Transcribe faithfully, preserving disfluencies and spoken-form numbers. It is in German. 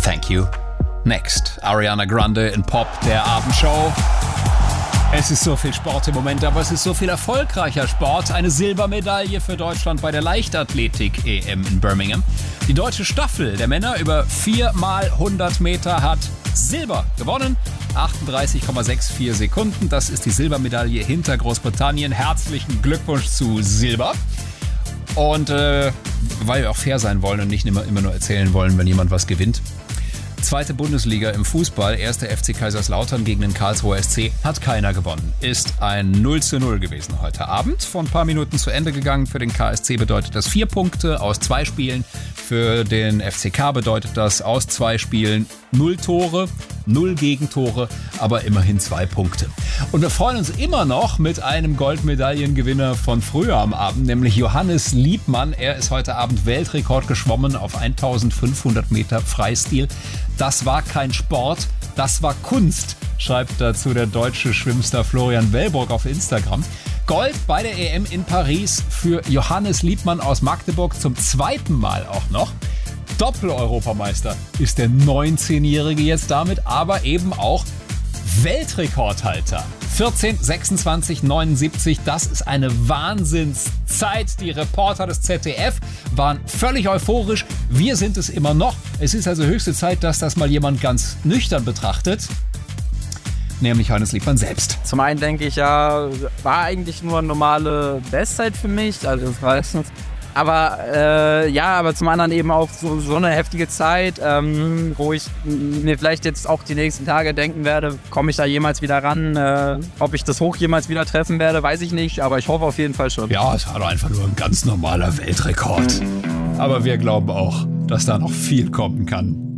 Thank you. Next, Ariana Grande in Pop, der Abendshow. Es ist so viel Sport im Moment, aber es ist so viel erfolgreicher Sport. Eine Silbermedaille für Deutschland bei der Leichtathletik-E M in Birmingham. Die deutsche Staffel der Männer über vier mal hundert Meter hat Silber gewonnen. achtunddreißig Komma vierundsechzig Sekunden. Das ist die Silbermedaille hinter Großbritannien. Herzlichen Glückwunsch zu Silber. Und äh, weil wir auch fair sein wollen und nicht immer, immer nur erzählen wollen, wenn jemand was gewinnt. Zweite Bundesliga im Fußball, erster F C Kaiserslautern gegen den Karlsruher S C, hat keiner gewonnen. Ist ein null zu null gewesen heute Abend. Vor ein paar Minuten zu Ende gegangen. Für den K S C bedeutet das vier Punkte aus zwei Spielen. Für den F C K bedeutet das aus zwei Spielen null Tore, null Gegentore, aber immerhin zwei Punkte. Und wir freuen uns immer noch mit einem Goldmedaillengewinner von früher am Abend, nämlich Johannes Liebmann. Er ist heute Abend Weltrekord geschwommen auf eintausendfünfhundert Meter Freistil. Das war kein Sport, das war Kunst, schreibt dazu der deutsche Schwimmstar Florian Wellbrock auf Instagram. Gold bei der E M in Paris für Johannes Liebmann aus Magdeburg zum zweiten Mal auch noch. Doppel-Europameister ist der neunzehnjährige jetzt damit, aber eben auch Weltrekordhalter. vierzehn sechsundzwanzig neunundsiebzig, das ist eine Wahnsinnszeit. Die Reporter des Z D F waren völlig euphorisch. Wir sind es immer noch. Es ist also höchste Zeit, dass das mal jemand ganz nüchtern betrachtet. Nämlich Johannes Liebmann selbst. Zum einen denke ich ja, war eigentlich nur eine normale Bestzeit für mich. Also das heißt, aber äh, ja, aber zum anderen eben auch so, so eine heftige Zeit, ähm, wo ich mir vielleicht jetzt auch die nächsten Tage denken werde, komme ich da jemals wieder ran? Äh, ob ich das Hoch jemals wieder treffen werde, weiß ich nicht, aber ich hoffe auf jeden Fall schon. Ja, es war doch einfach nur ein ganz normaler Weltrekord. Aber wir glauben auch, dass da noch viel kommen kann.